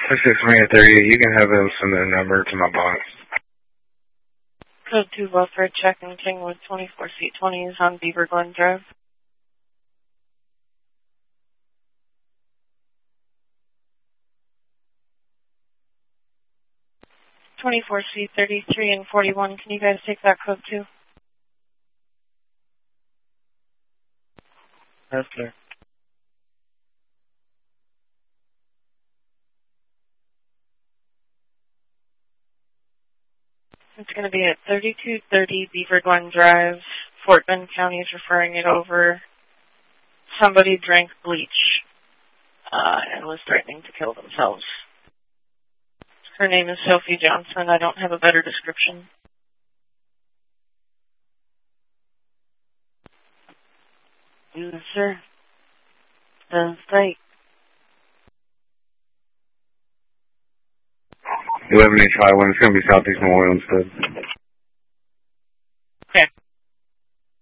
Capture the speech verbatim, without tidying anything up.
This is three thirty. You can have them send their number to my boss. Code two welfare check in Kingwood twenty-four C twenty is on Beaver Glen Drive. twenty-four C thirty-three and forty-one. Can you guys take that code two? That's clear. It's going to be at thirty-two thirty Beaver Glen Drive. Fort Bend County is referring it over. Somebody drank bleach uh, and was threatening to kill themselves. Her name is Sophie Johnson. I don't have a better description. Yes, sir. That's right. eleven H Highway. It's going to be Southeast Memorial instead.